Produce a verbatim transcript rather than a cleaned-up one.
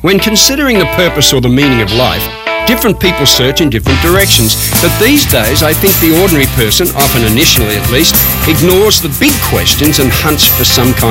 When considering the purpose or the meaning of life, different people search in different directions. But these days, I think the ordinary person, often initially at least, ignores the big questions and hunts for some kind